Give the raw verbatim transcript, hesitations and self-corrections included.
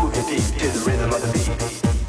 Move your feet to the rhythm of the beat.